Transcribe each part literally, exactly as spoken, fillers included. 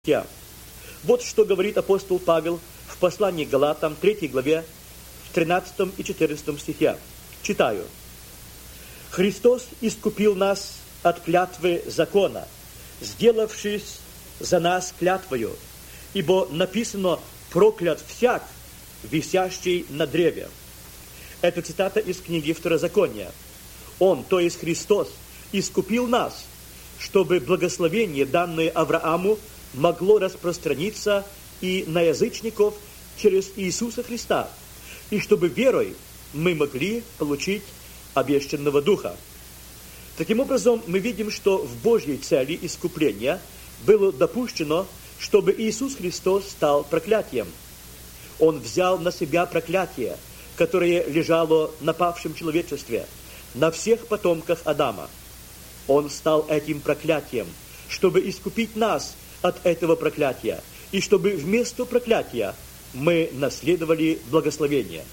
Вот что говорит апостол Павел в послании к Галатам, третьей главе, в тринадцатом и четырнадцатом стихе. Читаю. «Христос искупил нас от клятвы закона, сделавшись за нас клятвою, ибо написано «проклят всяк, висящий на древе». Это цитата из книги Второзакония. Он, то есть Христос, искупил нас, чтобы благословение, данное Аврааму, могло распространиться и на язычников через Иисуса Христа, и чтобы верой мы могли получить обещанного Духа. Таким образом, мы видим, что в Божьей цели искупления было допущено, чтобы Иисус Христос стал проклятием. Он взял на себя проклятие, которое лежало на павшем человечестве, на всех потомках Адама. Он стал этим проклятием, чтобы искупить нас от этого проклятия, и чтобы вместо проклятия мы наследовали благословение.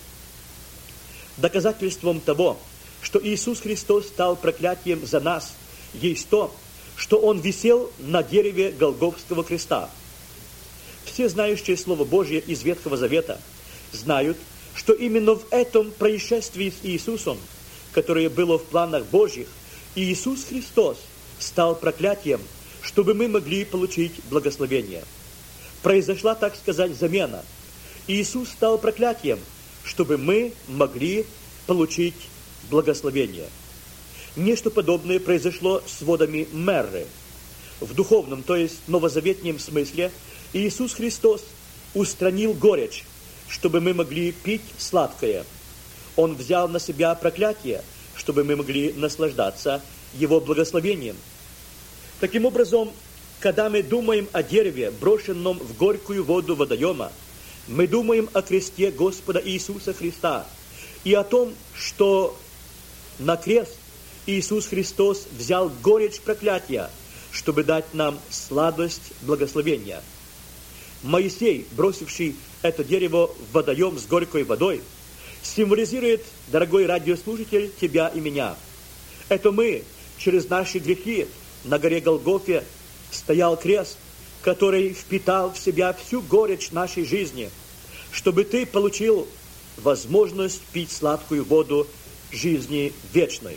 Доказательством того, что Иисус Христос стал проклятием за нас, есть то, что Он висел на дереве Голгофского креста. Все знающие Слово Божье из Ветхого Завета знают, что именно в этом происшествии с Иисусом, которое было в планах Божьих, Иисус Христос стал проклятием, чтобы мы могли получить благословение. Произошла, так сказать, замена. Иисус стал проклятием, чтобы мы могли получить благословение. Нечто подобное произошло с водами Мерры. В духовном, то есть новозаветнем смысле, Иисус Христос устранил горечь, чтобы мы могли пить сладкое. Он взял на себя проклятие, чтобы мы могли наслаждаться Его благословением. Таким образом, когда мы думаем о дереве, брошенном в горькую воду водоема, мы думаем о кресте Господа Иисуса Христа и о том, что на крест Иисус Христос взял горечь проклятия, чтобы дать нам сладость благословения. Моисей, бросивший это дерево в водоем с горькой водой, символизирует, дорогой радиослушатель, тебя и меня. Это мы, через наши грехи, на горе Голгофе стоял крест, который впитал в себя всю горечь нашей жизни, чтобы ты получил возможность пить сладкую воду жизни вечной.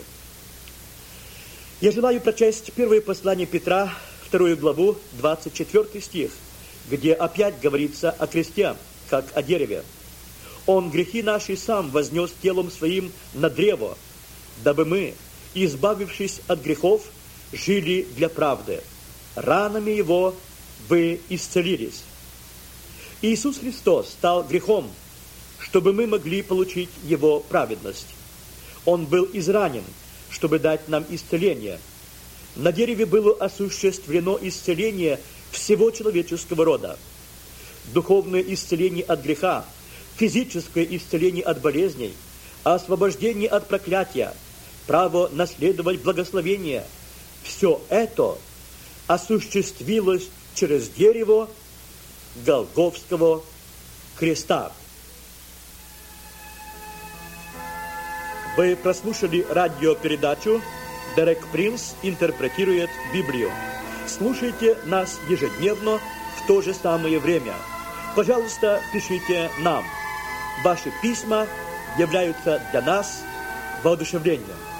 Я желаю прочесть первое послание Петра, вторую главу, двадцать четвёртый стих, где опять говорится о кресте, как о дереве. «Он грехи наши сам вознес телом своим на древо, дабы мы, избавившись от грехов, жили для правды. Ранами Его вы исцелились». Иисус Христос стал грехом, чтобы мы могли получить Его праведность. Он был изранен, чтобы дать нам исцеление. На дереве было осуществлено исцеление всего человеческого рода. Духовное исцеление от греха, физическое исцеление от болезней, освобождение от проклятия, право наследовать благословение – все это осуществилось через дерево Голгофского креста. Вы прослушали радиопередачу «Дерек Принц интерпретирует Библию». Слушайте нас ежедневно в то же самое время. Пожалуйста, пишите нам. Ваши письма являются для нас воодушевлением.